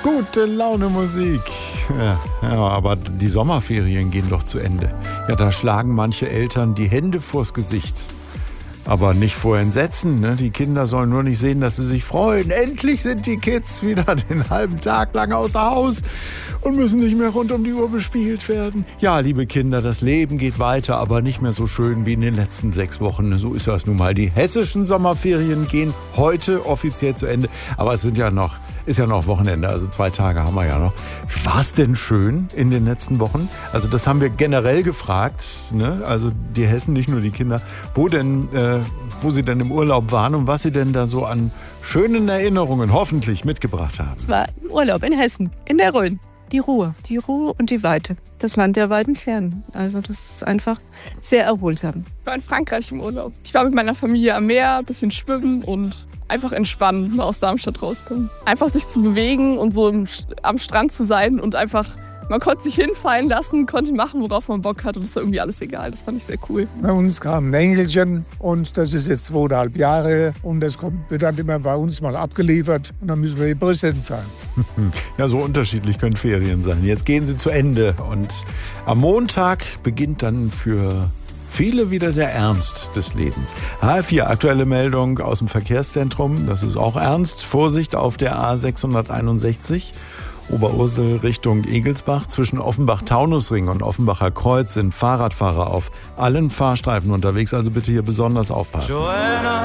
Gute Laune Musik. Ja, aber die Sommerferien gehen doch zu Ende. Ja, da schlagen manche Eltern die Hände vors Gesicht. Aber nicht vor Entsetzen, ne? Die Kinder sollen nur nicht sehen, dass sie sich freuen. Endlich sind die Kids wieder den halben Tag lang außer Haus und müssen nicht mehr rund um die Uhr bespielt werden. Ja, liebe Kinder, das Leben geht weiter, aber nicht mehr so schön wie in den letzten 6 Wochen. So ist das nun mal. Die hessischen Sommerferien gehen heute offiziell zu Ende. Aber es ist ja noch Wochenende, also 2 Tage haben wir ja noch. War es denn schön in den letzten Wochen? Also das haben wir generell gefragt, ne? Also die Hessen, nicht nur die Kinder, wo sie denn im Urlaub waren und was sie denn da so an schönen Erinnerungen hoffentlich mitgebracht haben. Ich war im Urlaub in Hessen, in der Rhön. Die Ruhe und die Weite. Das Land der weiten Fernen. Also das ist einfach sehr erholsam. Ich war in Frankreich im Urlaub. Ich war mit meiner Familie am Meer, ein bisschen schwimmen und einfach entspannen, mal aus Darmstadt rauskommen. Einfach sich zu bewegen und so am Strand zu sein und einfach, man konnte sich hinfallen lassen, konnte machen, worauf man Bock hat und das war irgendwie alles egal. Das fand ich sehr cool. Bei uns kam ein Engelchen und das ist jetzt 2,5 Jahre und das wird dann immer bei uns mal abgeliefert und dann müssen wir hier präsent sein. Ja, so unterschiedlich können Ferien sein. Jetzt gehen sie zu Ende und am Montag beginnt dann für viele wieder der Ernst des Lebens. HR4, aktuelle Meldung aus dem Verkehrszentrum. Das ist auch ernst. Vorsicht auf der A661. Oberursel Richtung Egelsbach. Zwischen Offenbach-Taunusring und Offenbacher Kreuz sind Fahrradfahrer auf allen Fahrstreifen unterwegs. Also bitte hier besonders aufpassen.